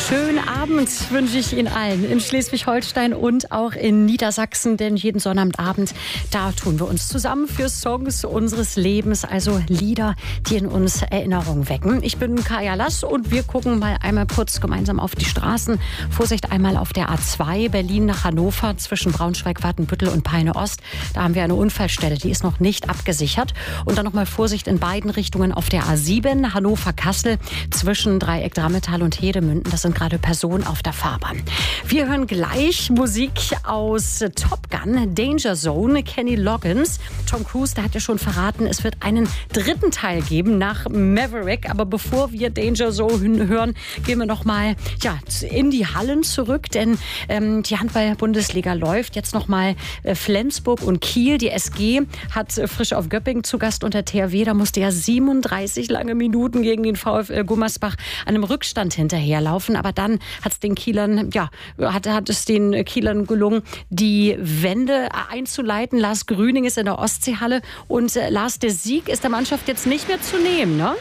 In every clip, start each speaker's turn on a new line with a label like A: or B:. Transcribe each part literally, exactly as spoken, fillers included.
A: Schönen Abend wünsche ich Ihnen allen in Schleswig-Holstein und auch in Niedersachsen, denn jeden Sonnabendabend, da tun wir uns zusammen für Songs unseres Lebens, also Lieder, die in uns Erinnerungen wecken. Ich bin Kaya Lass und wir gucken mal einmal kurz gemeinsam auf die Straßen. Vorsicht einmal auf der A zwei, Berlin nach Hannover, zwischen Braunschweig, Watenbüttel und Peine Ost. Da haben wir eine Unfallstelle, die ist noch nicht abgesichert. Und dann nochmal Vorsicht in beiden Richtungen auf der A sieben, Hannover-Kassel, zwischen Dreieck Drammetal und Hedemünden. Das sind gerade Personen auf der Fahrbahn. Wir hören gleich Musik aus Top Gun, Danger Zone, Kenny Loggins. Tom Cruise, der hat ja schon verraten, es wird einen dritten Teil geben nach Maverick. Aber bevor wir Danger Zone hören, gehen wir noch mal ja, in die Hallen zurück. Denn ähm, die Handball-Bundesliga läuft. Jetzt noch mal äh, Flensburg und Kiel. Die S G hat äh, frisch auf Göppingen zu Gast und der T H W. Da musste ja siebenunddreißig lange Minuten gegen den VfL Gummersbach einem Rückstand hinterherlaufen. Aber dann hat es den Kielern, ja, hat, hat es den Kielern gelungen, die Wende einzuleiten. Lars Grüning ist in der Ostseehalle und äh, Lars, der Sieg ist der Mannschaft jetzt nicht mehr zu nehmen, ne?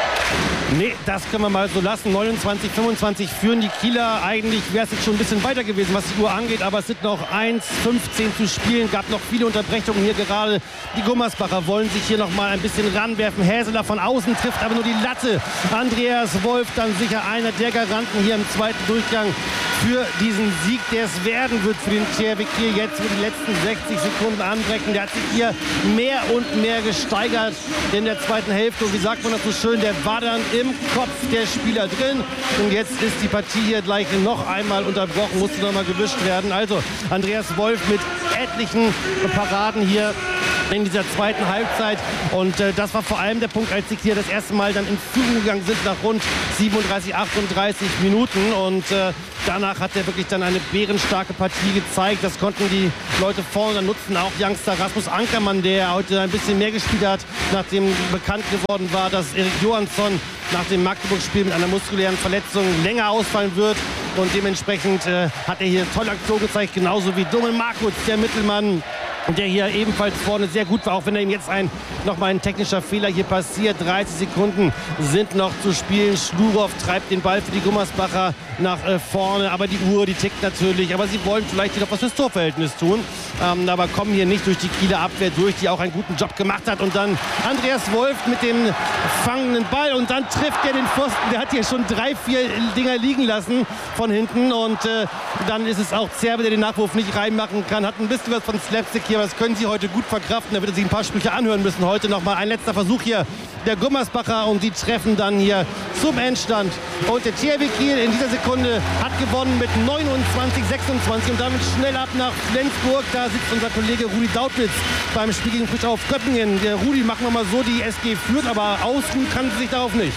B: Nee, das können wir mal so lassen. neunundzwanzig fünfundzwanzig führen die Kieler. Eigentlich wäre es jetzt schon ein bisschen weiter gewesen, was die Uhr angeht. Aber es sind noch eins fünfzehn zu spielen. Gab noch viele Unterbrechungen hier gerade. Die Gummersbacher wollen sich hier noch mal ein bisschen ranwerfen. Häseler von außen trifft aber nur die Latte. Andreas Wolf dann sicher einer der Garanten hier im zweiten Durchgang für diesen Sieg, der es werden wird für den T H W Kiel. Jetzt für die letzten sechzig Sekunden anbrechen. Der hat sich hier mehr und mehr gesteigert in der zweiten Hälfte. Und wie sagt man das so schön, der war dann im Kopf der Spieler drin. Und jetzt ist die Partie hier gleich noch einmal unterbrochen, musste noch mal gewischt werden. Also Andreas Wolf mit etlichen Paraden hier in dieser zweiten Halbzeit. Und äh, das war vor allem der Punkt, als die Kieler das erste Mal dann in Führung gegangen sind nach rund siebenunddreißig, achtunddreißig Minuten. Und äh, danach hat er wirklich dann eine bärenstarke Partie gezeigt. Das konnten die Leute vorne dann nutzen. Auch Youngster Rasmus Ankermann, der heute ein bisschen mehr gespielt hat, nachdem bekannt geworden war, dass Erik Johansson nach dem Magdeburg-Spiel mit einer muskulären Verletzung länger ausfallen wird. Und dementsprechend äh, hat er hier tolle Aktion gezeigt, genauso wie Domen Markutz, der Mittelmann, der hier ebenfalls vorne sehr gut war, auch wenn er ihm jetzt ein, nochmal ein technischer Fehler hier passiert. dreißig Sekunden sind noch zu spielen. Schlurow treibt den Ball für die Gummersbacher nach äh, vorne, aber die Uhr, die tickt natürlich. Aber sie wollen vielleicht hier noch was fürs Torverhältnis tun, ähm, aber kommen hier nicht durch die Kieler Abwehr durch, die auch einen guten Job gemacht hat. Und dann Andreas Wolf mit dem fangenden Ball und dann trifft er den Pfosten. Der hat hier schon drei, vier Dinger liegen lassen von hinten und äh, dann ist es auch Zerbe, der den Nachwurf nicht reinmachen kann. Hat ein bisschen was von Slapstick hier, aber das können sie heute gut verkraften. Da wird er sich ein paar Sprüche anhören müssen. Heute noch mal ein letzter Versuch hier der Gummersbacher und die treffen dann hier zum Endstand. Und der T H W Kiel in dieser Sekunde hat gewonnen mit neunundzwanzig sechsundzwanzig und damit schnell ab nach Flensburg. Da sitzt unser Kollege Rudi Dautwitz beim Spiel gegen Frisch auf Göppingen. Der Rudi, machen wir mal so, die S G führt, aber ausruhen kann sie sich darauf nicht.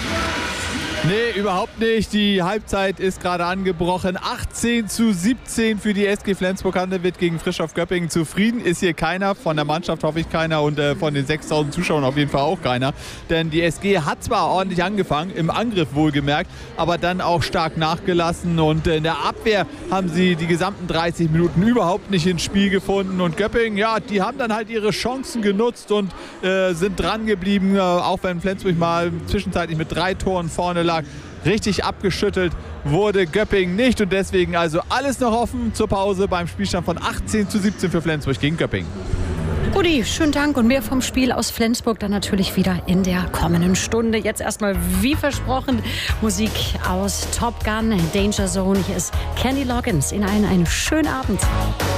C: Nee, überhaupt nicht. Die Halbzeit ist gerade angebrochen. achtzehn zu siebzehn für die S G Flensburg-Handewitt gegen Frisch auf Göppingen. Zufrieden ist hier keiner. Von der Mannschaft hoffe ich keiner und äh, von den sechstausend Zuschauern auf jeden Fall auch keiner. Denn die S G hat zwar ordentlich angefangen, im Angriff wohlgemerkt, aber dann auch stark nachgelassen. Und in der Abwehr haben sie die gesamten dreißig Minuten überhaupt nicht ins Spiel gefunden. Und Göppingen, ja, die haben dann halt ihre Chancen genutzt und äh, sind dran geblieben. Äh, auch wenn Flensburg mal zwischenzeitlich mit drei Toren vorne lag. Richtig abgeschüttelt wurde Göppingen nicht und deswegen also alles noch offen zur Pause beim Spielstand von achtzehn zu siebzehn für Flensburg gegen Göppingen.
A: Rudi, schönen Dank und mehr vom Spiel aus Flensburg dann natürlich wieder in der kommenden Stunde. Jetzt erstmal wie versprochen Musik aus Top Gun, Danger Zone. Hier ist Kenny Loggins. Ihnen allen einen schönen Abend.